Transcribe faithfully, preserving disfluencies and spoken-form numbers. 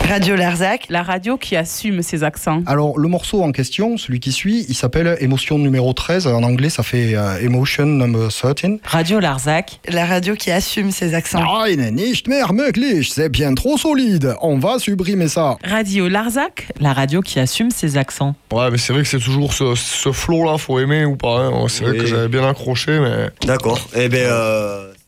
Radio Larzac. La radio qui assume ses accents. Alors, le morceau en question, celui qui suit, il s'appelle Émotion numéro treize. En anglais, ça fait euh, Emotion number treize. Radio Larzac. La radio qui assume ses accents. Nein, nicht mehr möglich, c'est bien trop solide. On va supprimer ça. Radio Larzac. La radio qui assume ses accents. Ouais, mais c'est vrai que c'est toujours ce, ce flow-là, faut aimer ou pas. Hein. C'est vrai oui. que j'avais bien accroché, mais... D'accord. Eh bien... Euh...